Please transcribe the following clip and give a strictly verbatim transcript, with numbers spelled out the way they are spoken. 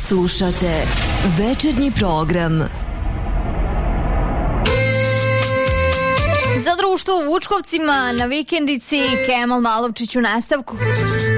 Slušate večernji program. Za društvo u Vučkovcima na vikendici Kemal Malovčić u nastavku.